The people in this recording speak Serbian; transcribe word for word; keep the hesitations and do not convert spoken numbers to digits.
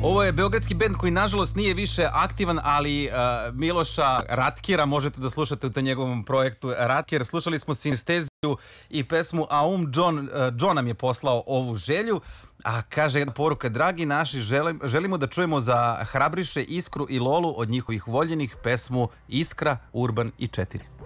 Ovo je beogradski bend koji nažalost nije više aktivan, ali uh, Miloša Ratkira možete da slušate u tom njegovom projektu Ratkir. Slušali smo Sinesteziju i pesmu Aum. John, uh, John nam je poslao ovu želju, a kaže jedna poruka: dragi naši, želim, želimo da čujemo za Hrabriše, Iskru i Lolu od njihovih voljenih pesmu Iskra, Urban i četiri.